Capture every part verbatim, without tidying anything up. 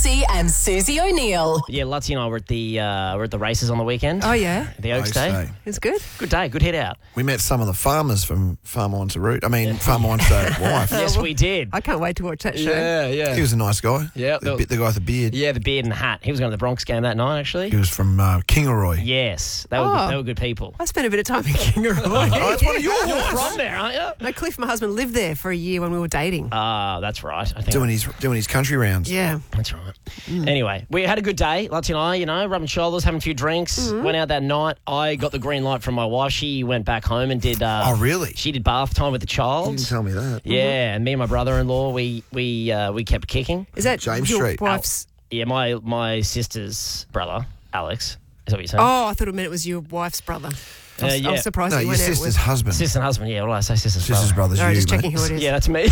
Lutzi and Susie O'Neill. Yeah, Lutzi and I were at the uh, were at the races on the weekend. Oh, yeah? The Oaks Oaks Day. Day. It's good. Good day, good hit out. We met some of the farmers from Farmer Wants a Root. I mean, Farmer Wants a Wife. Yes, we did. I can't wait to watch that show. Yeah, yeah. He was a nice guy. Yeah, the, the- the guy with the beard. Yeah, the beard and the hat. He was going to the Bronx game that night, actually. He was from uh, Kingaroy. Yes, they were, Oh. they were good people. I spent a bit of time in Kingaroy. Oh, it's one of yours. You're from there, aren't you? No, Cliff, my husband, lived there for a year when we were dating. Ah, that's right. I think Doing his doing his country rounds. Yeah. That's right. Anyway, we had a good day, Lutzi and I, you know, rubbing shoulders, having a few drinks. Went out that night. I got the green light from my wife. She went back home and did... Uh, Oh, really? She did bath time with the You child. didn't tell me that. Yeah, and me and my brother-in-law, we we uh, we kept kicking. Is that James your Street. wife's... Yeah, my my sister's brother, Alex. Is that what you're saying? Oh, I thought it meant it was your wife's brother. I was, Uh, yeah. I was surprised No, that you your went out sister's with... husband. Sister and husband, yeah. What did I say? Sister's, Sister's brother. brother's Sorry, you, just checking mate. who it is. Yeah, that's me.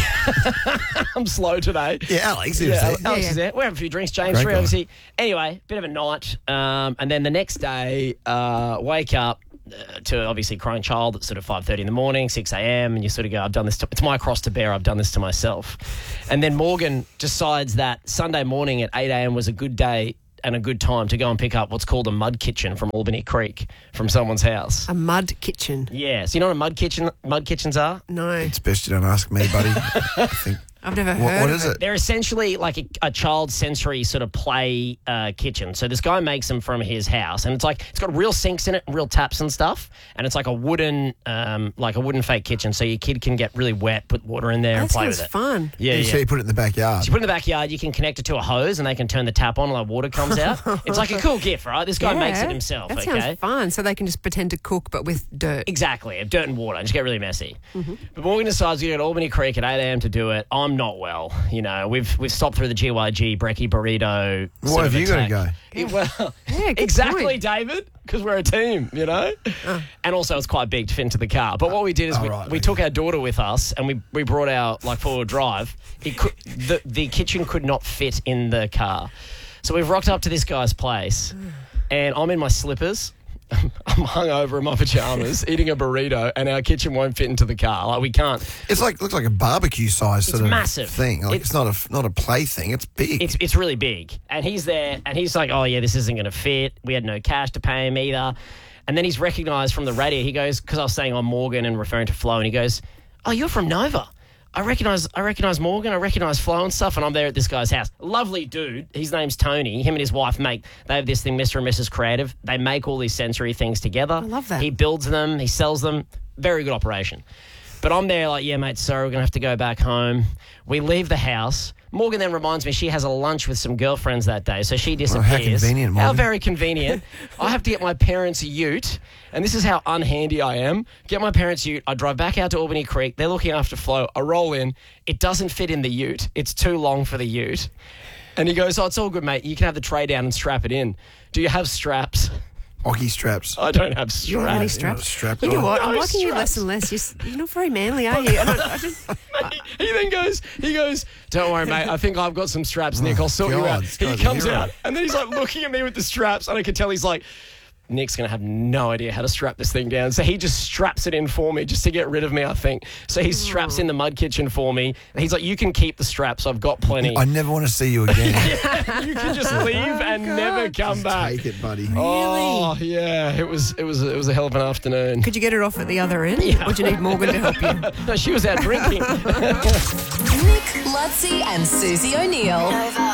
I'm slow today. Yeah, Alex. He was Yeah, there. Alex Yeah, is yeah. there. We're having a few drinks. James Great Street, guy. obviously. Anyway, bit of a night. Um, and then the next day, uh, wake up uh, to obviously crying child at sort of five thirty in the morning, six a.m. And you sort of go, I've done this. To, it's my cross to bear. I've done this to myself. And then Morgan decides that Sunday morning at eight a.m. was a good day and a good time to go and pick up what's called a mud kitchen from Albany Creek from someone's house. A mud kitchen. Yeah. So you know what a mud kitchen mud kitchens are? No, It's best you don't ask me, buddy. I think. I've never What, heard what of is it. it? They're essentially like a, a child sensory sort of play uh, kitchen. So this guy makes them from his house, and it's like it's got real sinks in it, and real taps and stuff, and it's like a wooden, um, like a wooden fake kitchen. So your kid can get really wet, put water in there, and That play sounds with it. fun. Yeah, You yeah. say you put it in the backyard. So you put it in the backyard, you can connect it to a hose, and they can turn the tap on, and like water comes out. It's like a cool gift, right? This guy makes it Yeah, himself. That okay. sounds fun. So they can just pretend to cook, but with dirt. Exactly, dirt and water, and just get really messy. But Morgan decides to go to Albany Creek at eight a.m. to do it. I'm not well, you know. We've we've stopped through the G Y G brekkie burrito. Why sort have of you got to attack. go? Yeah, well, Yeah, good exactly, point. David, because we're a team, you know. And also, it's quite big to fit into the car. But what we did is Oh, we, right, we okay. took our daughter with us, and we we brought our like four wheel drive. It could the the kitchen could not fit in the car, so we've rocked up to this guy's place, and I'm in my slippers. I'm hungover in my pajamas, eating a burrito, and our kitchen won't fit into the car. Like we can't. It's like looks like a barbecue size sort It's of massive. thing. Like It's- it's, not a not a play thing. It's big. It's it's really big, and he's there, and he's like, "Oh yeah, this isn't going to fit. We had no cash to pay him either." And then he's recognised from the radio. He goes, because I was saying I'm Morgan and referring to Flo, and he goes, "Oh, you're from Nova. I recognise I recognise Morgan. I recognise Flo and stuff." And I'm there at this guy's house. Lovely dude. His name's Tony. Him and his wife make they have this thing, Mister and Missus Creative. They make all these sensory things together. I love that. He builds them. He sells them. Very good operation. But I'm there like, yeah, mate, sorry, we're going to have to go back home. We leave the house. Morgan then reminds me she has a lunch with some girlfriends that day, so she disappears. how convenient, How Morgan. very convenient. I have to get my parents' ute, and this is how unhandy I am. Get my parents' ute. I drive back out to Albany Creek. They're looking after Flo. I roll in. It doesn't fit in the ute. It's too long for the ute. And he goes, oh, it's all good, mate. You can have the tray down and strap it in. Do you have straps? Hockey straps. I don't have You don't have any straps. straps? Strapped You know on. what? I'm No liking you straps. less and less. You're, s- you're not very manly, are you? And I, I just, He then goes, he goes, don't worry, mate. I think I've got some straps, Nick. I'll sort you God, out. this He guy's a comes hero. out, and then he's like looking at me with the straps, and I can tell he's like, Nick's going to have no idea how to strap this thing down. So he just straps it in for me just to get rid of me, I think. So he straps in the mud kitchen for me. And he's like, you can keep the straps. I've got plenty. I never want to see you again. You can just leave and never come back. Take it, buddy. Oh, yeah. It was, it, was, it was a hell of an afternoon. could you get it off at the other end? Or do you need Morgan to help you? No, she was out drinking. Nick, Lutzi and Susie O'Neill.